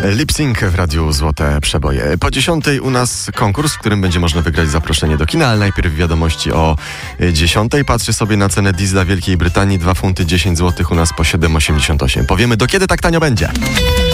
Lip Sync w Radiu Złote Przeboje. Po 10:00 u nas konkurs, w którym będzie można wygrać zaproszenie do kina, ale najpierw wiadomości o 10:00. Patrzę sobie na cenę diesla Wielkiej Brytanii. 2 funty 10 zł, u nas po 7,88. Powiemy, do kiedy tak tanio będzie.